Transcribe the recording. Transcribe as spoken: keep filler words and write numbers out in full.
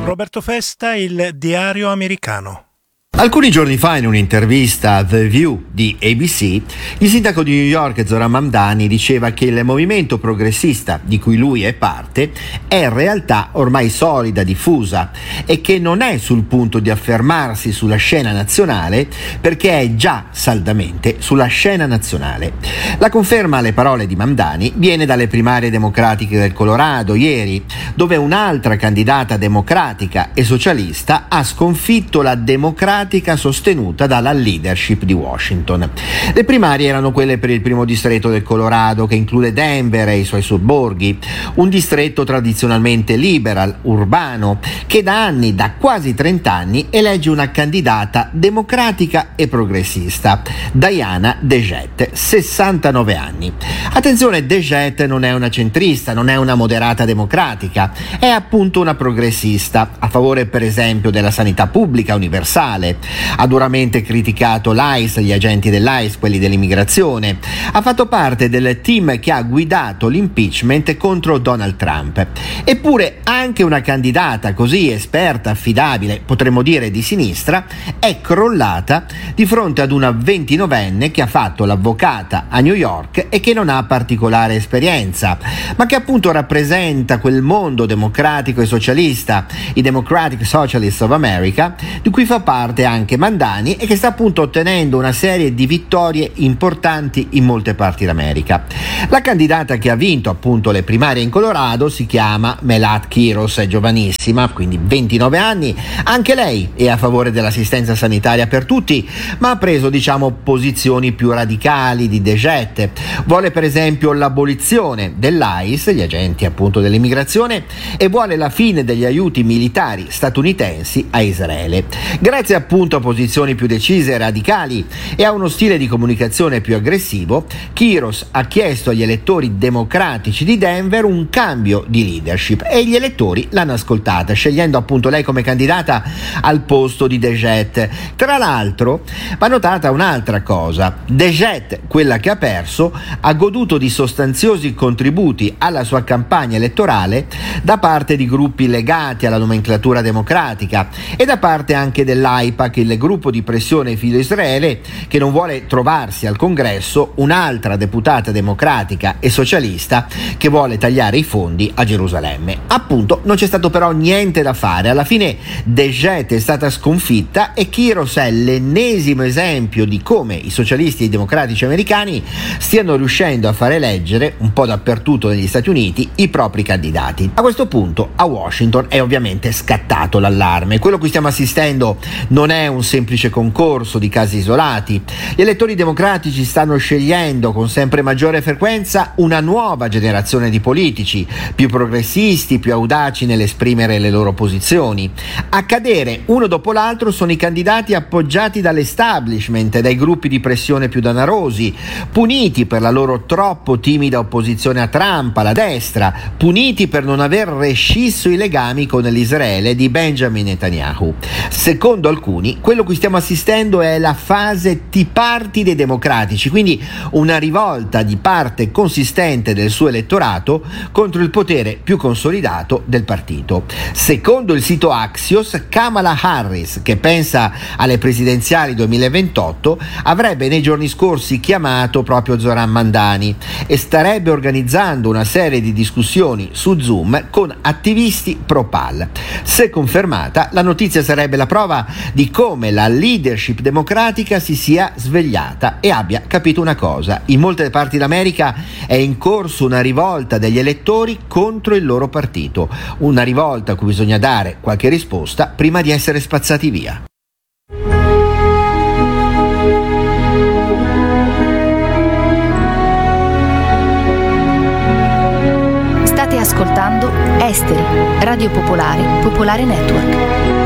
Roberto Festa, il diario americano. Alcuni giorni fa, in un'intervista a The View di A B C, il sindaco di New York Zoran Mamdani diceva che il movimento progressista di cui lui è parte è in realtà ormai solida, diffusa e che non è sul punto di affermarsi sulla scena nazionale perché è già saldamente sulla scena nazionale. La conferma alle parole di Mamdani viene dalle primarie democratiche del Colorado ieri, dove un'altra candidata democratica e socialista ha sconfitto la democratica sostenuta dalla leadership di Washington. Le primarie erano quelle per il primo distretto del Colorado, che include Denver e i suoi sobborghi, un distretto tradizionalmente liberal, urbano, che da anni, da quasi trenta anni, elegge una candidata democratica e progressista, Diana DeGette, sessantanove anni. Attenzione, DeGette non è una centrista, non è una moderata democratica, è appunto una progressista, a favore per esempio della sanità pubblica universale. Ha duramente criticato l'I C E, gli agenti dell'I C E, quelli dell'immigrazione. Ha fatto parte del team che ha guidato l'impeachment contro Donald Trump. Eppure anche una candidata così esperta, affidabile, potremmo dire di sinistra, è crollata di fronte ad una ventinovenne che ha fatto l'avvocata a New York e che non ha particolare esperienza, ma che appunto rappresenta quel mondo democratico e socialista, i Democratic Socialists of America, di cui fa parte anche Mamdani e che sta appunto ottenendo una serie di vittorie importanti in molte parti d'America. La candidata che ha vinto appunto le primarie in Colorado si chiama Melat Quiros, è giovanissima, quindi ventinove anni, anche lei è a favore dell'assistenza sanitaria per tutti, ma ha preso diciamo posizioni più radicali di DeGette. Vuole per esempio l'abolizione dell'I C E, gli agenti appunto dell'immigrazione, e vuole la fine degli aiuti militari statunitensi a Israele. Grazie appunto a posizioni più decise e radicali e a uno stile di comunicazione più aggressivo, Quiros ha chiesto agli elettori democratici di Denver un cambio di leadership e gli elettori l'hanno ascoltata, scegliendo appunto lei come candidata al posto di DeGette. Tra l'altro va notata un'altra cosa: DeGette, quella che ha perso, ha goduto di sostanziosi contributi alla sua campagna elettorale da parte di gruppi legati alla nomenclatura democratica e da parte anche dell'A I P A C, il gruppo di pressione filo Israele, che non vuole trovarsi al congresso un'altra deputata democratica e socialista che vuole tagliare i fondi a Gerusalemme. Appunto non c'è stato però niente da fare, alla fine DeGette è stata sconfitta e Quiros è l'ennesimo esempio di come i socialisti e i democratici americani stiano riuscendo a far eleggere un po' dappertutto negli Stati Uniti i propri candidati. A questo punto a Washington è ovviamente scattato l'allarme. Quello a cui stiamo assistendo non è un semplice concorso di casi isolati. Gli elettori democratici stanno scegliendo con sempre maggiore frequenza una nuova generazione di politici, più progressisti, più audaci nell'esprimere le loro posizioni. A cadere uno dopo l'altro sono i candidati appoggiati dall'establishment, dai gruppi di pressione più danarosi, puniti per la loro troppo timida opposizione a Trump, alla destra, puniti per non aver rescisso i legami con l'Israele di Benjamin Netanyahu. Secondo alcuni, quello a cui stiamo assistendo è la fase Tea Party dei democratici, quindi una rivolta di parte consistente del suo elettorato contro il potere più consolidato del partito. Secondo il sito Axios, Kamala Harris, che pensa alle presidenziali duemilaventotto, avrebbe nei giorni scorsi chiamato proprio Zoran Mamdani e starebbe organizzando una serie di discussioni su Zoom con attivisti pro-Pal. Se confermata, la notizia sarebbe la prova di come la leadership democratica si sia svegliata e abbia capito una cosa: in molte parti d'America è in corso una rivolta degli elettori contro il loro partito, una rivolta a cui bisogna dare qualche risposta prima di essere spazzati via. State ascoltando Esteri, Radio Popolare, Popolare Network.